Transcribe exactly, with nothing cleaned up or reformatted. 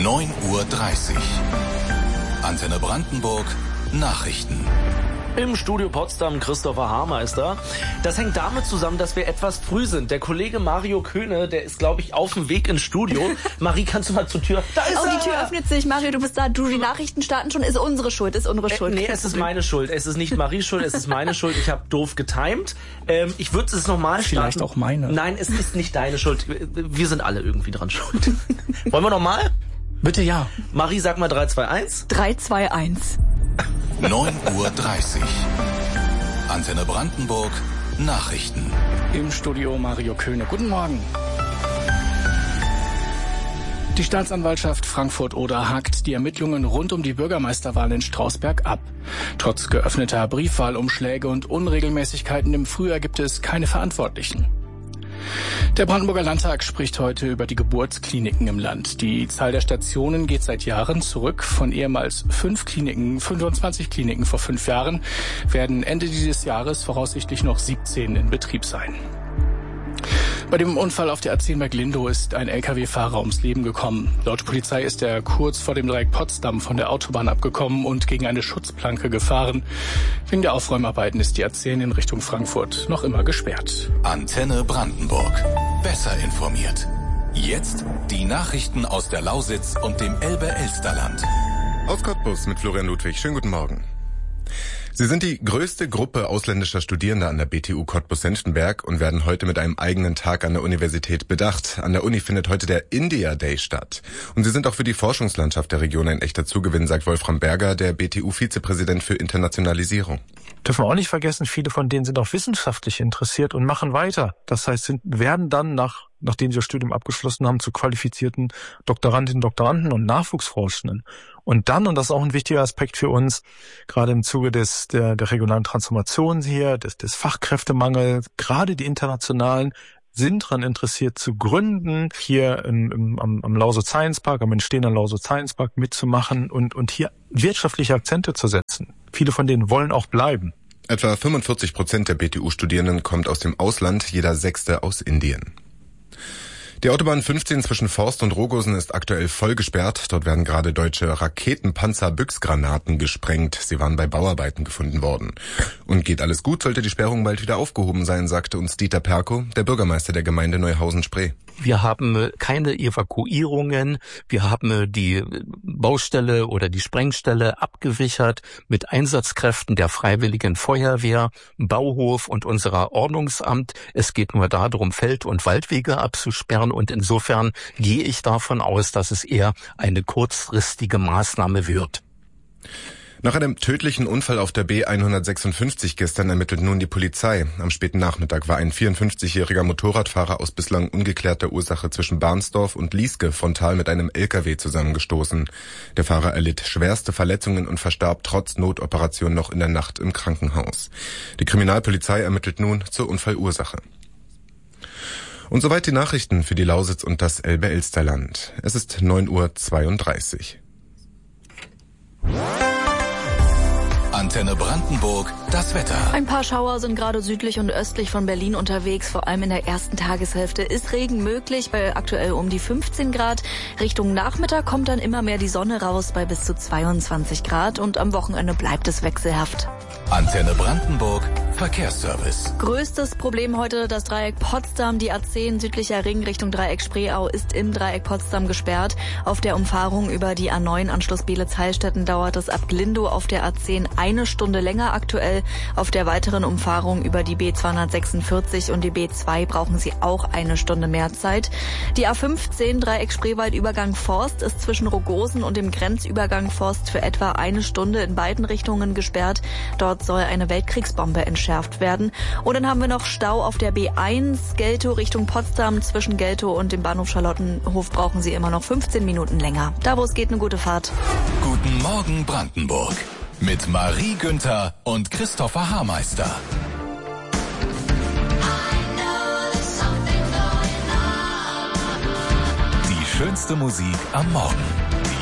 neun Uhr dreißig. Antenne Brandenburg, Nachrichten. Im Studio Potsdam Christopher Haarmeister. Das hängt damit zusammen, dass wir etwas früh sind. Der Kollege Mario Köhne, der ist, glaube ich, auf dem Weg ins Studio. Marie, kannst du mal zur Tür? Da ist oh, er! Die Tür öffnet sich. Mario, du bist da. Du, die Nachrichten starten schon. Ist unsere Schuld, ist unsere Schuld. Äh, nee, es ist meine Schuld. Es ist nicht Maries Schuld, es ist meine Schuld. Ich habe doof getimed. Ähm, ich würde es nochmal starten. Vielleicht auch meine. Nein, es ist nicht deine Schuld. Wir sind alle irgendwie dran schuld. Wollen wir nochmal? Bitte ja. Marie, sag mal drei, zwei, eins. drei, zwei, eins. neun Uhr dreißig. Antenne Brandenburg, Nachrichten. Im Studio Mario Köhne. Guten Morgen. Die Staatsanwaltschaft Frankfurt-Oder hakt die Ermittlungen rund um die Bürgermeisterwahl in Strausberg ab. Trotz geöffneter Briefwahlumschläge und Unregelmäßigkeiten im Frühjahr gibt es keine Verantwortlichen. Der Brandenburger Landtag spricht heute über die Geburtskliniken im Land. Die Zahl der Stationen geht seit Jahren zurück. Von ehemals fünf Kliniken, fünfundzwanzig Kliniken vor fünf Jahren, werden Ende dieses Jahres voraussichtlich noch siebzehn in Betrieb sein. Bei dem Unfall auf der A zehn bei Glindow ist ein L K W-Fahrer ums Leben gekommen. Laut Polizei ist er kurz vor dem Dreieck Potsdam von der Autobahn abgekommen und gegen eine Schutzplanke gefahren. Wegen der Aufräumarbeiten ist die A zehn in Richtung Frankfurt noch immer gesperrt. Antenne Brandenburg. Besser informiert. Jetzt die Nachrichten aus der Lausitz und dem Elbe-Elsterland. Aus Cottbus mit Florian Ludwig. Schönen guten Morgen. Sie sind die größte Gruppe ausländischer Studierender an der B T U Cottbus-Senftenberg und werden heute mit einem eigenen Tag an der Universität bedacht. An der Uni findet heute der India Day statt. Und sie sind auch für die Forschungslandschaft der Region ein echter Zugewinn, sagt Wolfram Berger, der B T U-Vizepräsident für Internationalisierung. Dürfen wir auch nicht vergessen, viele von denen sind auch wissenschaftlich interessiert und machen weiter. Das heißt, sind, werden dann, nach, nachdem sie das Studium abgeschlossen haben, zu qualifizierten Doktorandinnen, Doktoranden und Nachwuchsforschenden. Und dann, und das ist auch ein wichtiger Aspekt für uns, gerade im Zuge des der, der regionalen Transformation hier, des, des Fachkräftemangels, gerade die internationalen sind daran interessiert zu gründen, hier im, im, am, am Lausitz Science Park, am entstehenden Lausitz Science Park mitzumachen und, und hier wirtschaftliche Akzente zu setzen. Viele von denen wollen auch bleiben. Etwa fünfundvierzig Prozent der B T U-Studierenden kommt aus dem Ausland, jeder Sechste aus Indien. Die Autobahn fünfzehn zwischen Forst und Rogosen ist aktuell voll gesperrt. Dort werden gerade deutsche Raketenpanzer-Büchsgranaten gesprengt. Sie waren bei Bauarbeiten gefunden worden. Und geht alles gut, sollte die Sperrung bald wieder aufgehoben sein, sagte uns Dieter Perko, der Bürgermeister der Gemeinde Neuhausen-Spree. Wir haben keine Evakuierungen. Wir haben die Baustelle oder die Sprengstelle abgewichert mit Einsatzkräften der Freiwilligen Feuerwehr, Bauhof und unserer Ordnungsamt. Es geht nur darum, Feld- und Waldwege abzusperren. Und insofern gehe ich davon aus, dass es eher eine kurzfristige Maßnahme wird. Nach einem tödlichen Unfall auf der B hundertsechsundfünfzig gestern ermittelt nun die Polizei. Am späten Nachmittag war ein vierundfünfzigjähriger Motorradfahrer aus bislang ungeklärter Ursache zwischen Barnsdorf und Lieske frontal mit einem L K W zusammengestoßen. Der Fahrer erlitt schwerste Verletzungen und verstarb trotz Notoperation noch in der Nacht im Krankenhaus. Die Kriminalpolizei ermittelt nun zur Unfallursache. Und soweit die Nachrichten für die Lausitz und das Elbe-Elsterland. Es ist neun Uhr zweiunddreißig. Antenne Brandenburg, das Wetter. Ein paar Schauer sind gerade südlich und östlich von Berlin unterwegs. Vor allem in der ersten Tageshälfte ist Regen möglich, bei aktuell um die fünfzehn Grad. Richtung Nachmittag kommt dann immer mehr die Sonne raus bei bis zu zweiundzwanzig Grad. Und am Wochenende bleibt es wechselhaft. Antenne Brandenburg, Verkehrsservice. Größtes Problem heute das Dreieck Potsdam. Die A zehn südlicher Ring Richtung Dreieck Spreeau ist im Dreieck Potsdam gesperrt. Auf der Umfahrung über die A neun Anschluss Beelitz-Heilstätten dauert es ab Glindow auf der A zehn eine Stunde länger aktuell. Auf der weiteren Umfahrung über die B zweihundertsechsundvierzig und die B zwei brauchen Sie auch eine Stunde mehr Zeit. Die A fünfzehn Dreieck Spreewald-Übergang Forst ist zwischen Rogosen und dem Grenzübergang Forst für etwa eine Stunde in beiden Richtungen gesperrt. Dort soll eine Weltkriegsbombe entschärft werden. Und dann haben wir noch Stau auf der B eins Geltow Richtung Potsdam. Zwischen Geltow und dem Bahnhof Charlottenhof brauchen Sie immer noch fünfzehn Minuten länger. Da, wo es geht, eine gute Fahrt. Guten Morgen Brandenburg mit Marie Günther und Christopher Haarmeister. Die schönste Musik am Morgen.